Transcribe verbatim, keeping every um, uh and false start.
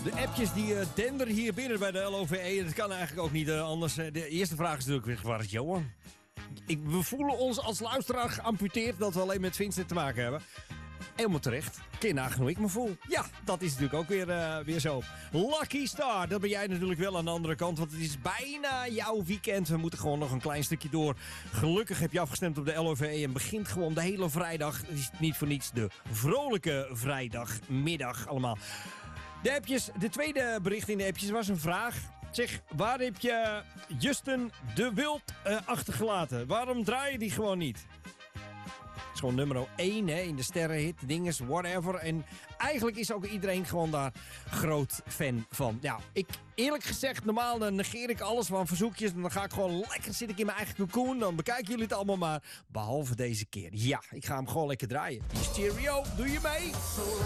De appjes die uh, denderen hier binnen bij de L O V E. Dat kan eigenlijk ook niet uh, anders. De eerste vraag is natuurlijk, waar is Johan? Ik, we voelen ons als luisteraar geamputeerd dat we alleen met Vincent te maken hebben. Helemaal terecht. Kun je nagaan hoe ik me voel? Ja, dat is natuurlijk ook weer, uh, weer zo. Lucky Star, dat ben jij natuurlijk wel aan de andere kant. Want het is bijna jouw weekend. We moeten gewoon nog een klein stukje door. Gelukkig heb je afgestemd op de L O V E en begint gewoon de hele vrijdag. Het is niet voor niets de vrolijke vrijdagmiddag allemaal. De appjes, de tweede bericht in de appjes was een vraag. Zeg, waar heb je Justin de Wild uh, achtergelaten? Waarom draai je die gewoon niet? Het is gewoon nummer één hè, in de sterrenhit, dinges, whatever. En eigenlijk is ook iedereen gewoon daar groot fan van. Ja, ik eerlijk gezegd, normaal dan negeer ik alles van verzoekjes. En dan ga ik gewoon lekker zit ik in mijn eigen cocoon. Dan bekijken jullie het allemaal maar. Behalve deze keer. Ja, ik ga hem gewoon lekker draaien. Die stereo, doe je mee?